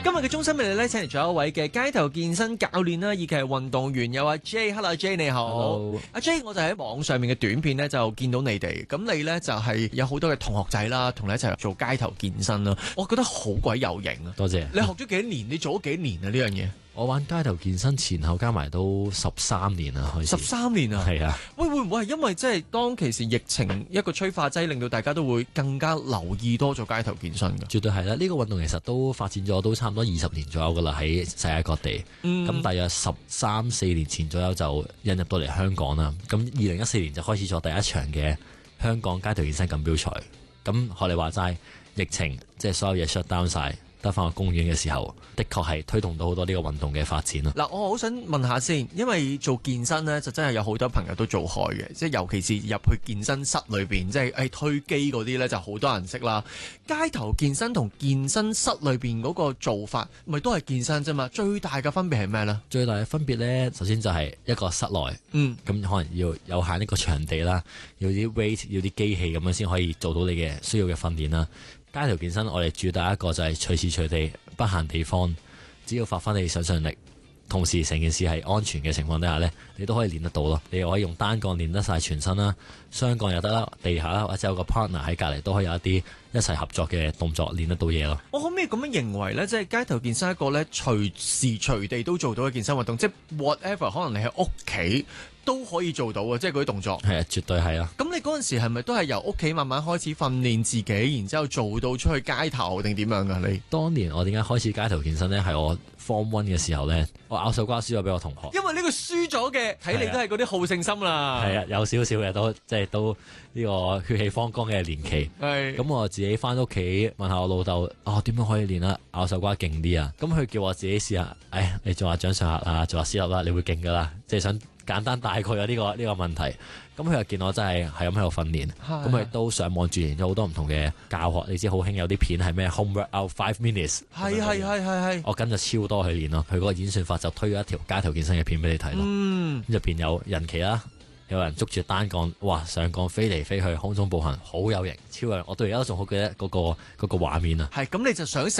今日嘅中心魅力咧，請嚟咗一位嘅街頭健身教練啦，以及係運動員，有阿 J。Hello J， 你好。 Hello。 阿 J， 我就喺網上面嘅短片咧就見到你哋，咁你咧就係有好多嘅同學仔啦，同你一齊做街頭健身啦，我覺得好鬼有型啊！ 多謝。 你學咗幾多年？你做咗幾年啊？呢樣嘢？ 我玩街頭健身前後加埋都13年啦，開始。 13年啊！ 係啊。 喂，會唔會係因為即係當其時疫情一個催化劑，令到大家都會更加留意多咗街頭健身㗎？ 絕對係啦！呢個運動其實都發展咗都差唔多20年左右㗎啦，喺世界各地。咁大約13、14年前左右就引入到嚟香港啦。咁2014年就開始咗第一場嘅香港街頭健身錦標賽。咁學你話齋，疫情即係所有嘢 shut down 晒。得翻個公園嘅時候，的確係推動到好多呢個運動嘅發展咯。 嗱，我好想問下先，因為做健身呢，就真係有好多朋友都做開嘅，即係尤其是入去健身室裏邊，即係推機嗰啲呢，就好多人識啦。街頭健身同健身室裏邊嗰個做法，咪都係健身啫嘛？最大嘅分別係咩呢？ 最大嘅分別呢，首先就係一個室內，咁可能要有限一個場地啦，要啲 weight， 要啲機器咁樣先可以做到你嘅需要嘅訓練啦。街頭健身我哋主打一個就係隨時隨地不限地方，只要發揮你想象力，同時成件事係安全嘅情況底下呢，你都可以練得到咯。你又可以用單槓練得晒全身啦，雙槓又得啦，地下啦，或者有個 partner 喺隔離都可以有一啲一齊合作嘅動作練得到嘢咯。 我可唔可以咁樣認為呢？即係街頭健身一個呢，隨時隨地都做到嘅健身運動，即係 whatever，可能你喺屋企都可以做到嘅，即係嗰啲動作。 係啊，絕對係啊。 咁你嗰陣時係咪都係由屋企慢慢開始訓練自己，然之後做到出去街頭定點樣㗎？你當年我點解開始街頭健身呢？係我 Form 1嘅時候呢，我咬手瓜輸咗俾我同學。 因為呢個輸咗嘅，睇嚟都係嗰啲好勝心啦。 係啊，有少少嘅都即係都呢個血氣方剛嘅年期。 係。 咁我自己翻屋企問下我老豆，點樣可以練啊？咬手瓜勁啲啊？咁佢叫我自己試下，你做下掌上壓啊，做下私立啦，你會勁噶啦。即係想簡單大概有呢個問題。咁佢又見我真係咁喺度訓練，咁佢都上網鑽研咗好多唔同嘅教學。你知好興有啲片係咩 home workout 5 minutes， 係。 我跟咗超多去練咯。佢嗰個演算法就推咗一條街頭健身嘅片俾你睇咯。入邊有人旗啦，有人捉住單槓，哇上槓飛嚟飛去，空中步行，好有型，超有型。我到而家都仲好記得嗰個畫面啊。 係咁，你就想